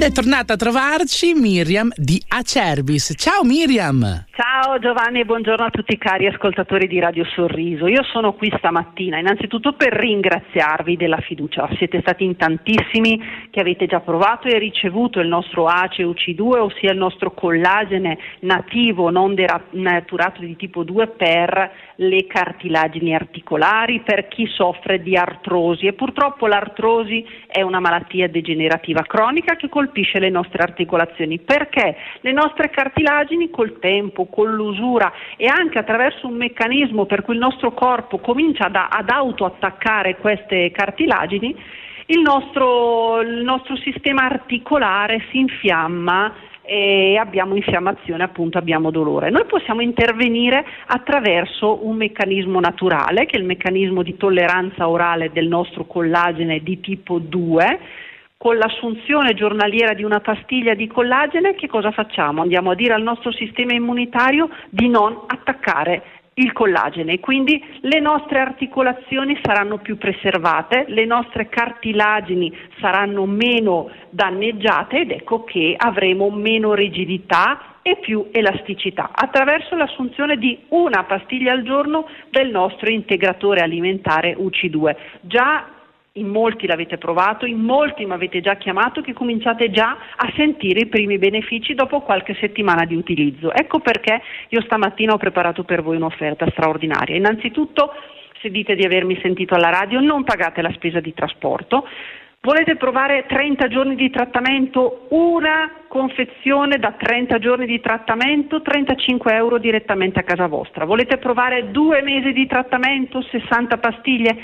Ed è tornata a trovarci Miriam di Acerbis. Ciao Miriam! Ciao Giovanni e buongiorno a tutti i cari ascoltatori di Radio Sorriso. Io sono qui stamattina innanzitutto per ringraziarvi della fiducia. Siete stati in tantissimi che avete già provato e ricevuto il nostro ACE UC2, ossia il nostro collagene nativo non denaturato di tipo 2 per le cartilagini articolari, per chi soffre di artrosi, e purtroppo l'artrosi è una malattia degenerativa cronica che colpisce le nostre articolazioni, perché le nostre cartilagini col tempo, con l'usura e anche attraverso un meccanismo per cui il nostro corpo comincia ad autoattaccare queste cartilagini, il nostro sistema articolare si infiamma e abbiamo infiammazione, appunto abbiamo dolore. Noi possiamo intervenire attraverso un meccanismo naturale, che è il meccanismo di tolleranza orale del nostro collagene di tipo 2. Con l'assunzione giornaliera di una pastiglia di collagene, che cosa facciamo? Andiamo a dire al nostro sistema immunitario di non attaccare il collagene, quindi le nostre articolazioni saranno più preservate, le nostre cartilagini saranno meno danneggiate ed ecco che avremo meno rigidità e più elasticità attraverso l'assunzione di una pastiglia al giorno del nostro integratore alimentare UC2. Già in molti l'avete provato, in molti mi avete già chiamato che cominciate già a sentire i primi benefici dopo qualche settimana di utilizzo. Ecco perché io stamattina ho preparato per voi un'offerta straordinaria. Innanzitutto, se dite di avermi sentito alla radio, non pagate la spesa di trasporto. Volete provare 30 giorni di trattamento? Una confezione da 30 giorni di trattamento, 35 euro direttamente a casa vostra. Volete provare 2 mesi di trattamento, 60 pastiglie,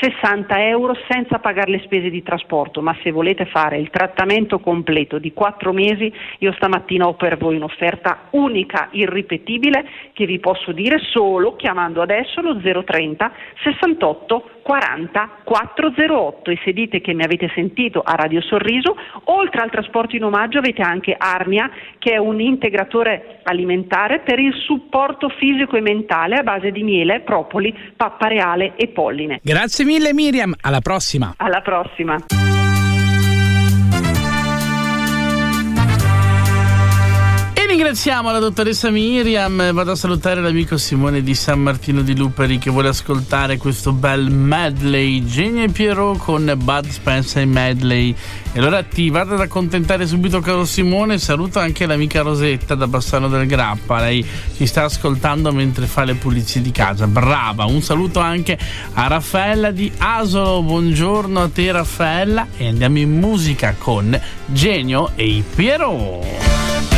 60 euro senza pagare le spese di trasporto. Ma se volete fare il trattamento completo di 4 mesi, io stamattina ho per voi un'offerta unica, irripetibile, che vi posso dire solo chiamando adesso lo 030 68 40 408, e se dite che mi avete sentito a Radio Sorriso, oltre al trasporto in omaggio avete anche Arnia, che è un integratore alimentare per il supporto fisico e mentale a base di miele, propoli, pappa reale e polline. Grazie mille Miriam, alla prossima! Alla prossima! Ringraziamo la dottoressa Miriam. Vado a salutare l'amico Simone di San Martino di Luperi che vuole ascoltare questo bel medley Genio e Pierrot con Bud Spencer medley. E allora ti vado ad accontentare subito, caro Simone. Saluto anche l'amica Rosetta da Bassano del Grappa, lei ci sta ascoltando mentre fa le pulizie di casa, brava. Un saluto anche a Raffaella di Asolo, buongiorno a te Raffaella, e andiamo in musica con Genio e Pierrot.